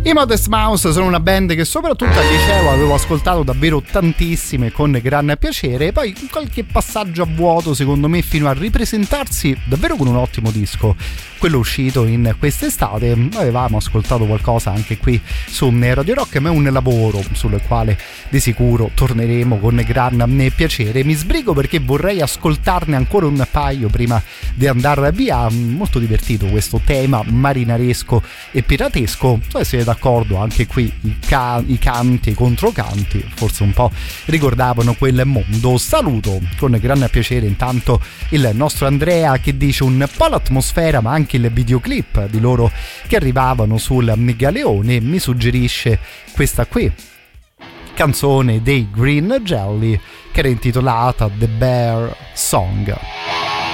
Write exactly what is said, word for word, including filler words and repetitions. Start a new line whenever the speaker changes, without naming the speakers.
I Modest Mouse sono una band che soprattutto al liceo avevo ascoltato davvero tantissime con gran piacere, e poi qualche passaggio a vuoto secondo me fino a ripresentarsi davvero con un ottimo disco, quello uscito in quest'estate. Avevamo ascoltato qualcosa anche qui su Radio Rock, ma è un lavoro sul quale di sicuro torneremo con gran piacere. Mi sbrigo perché vorrei ascoltarne ancora un paio prima di andare via. Molto divertito questo tema marinaresco e piratesco, se siete d'accordo. Anche qui i, ca- i canti e i controcanti forse un po' ricordavano quel mondo. Saluto con gran piacere intanto il nostro Andrea, che dice un po' l'atmosfera ma anche il videoclip di loro che arrivavano sul Galeone. Mi suggerisce questa qui, canzone dei Green Jelly, che era intitolata The Bear Song.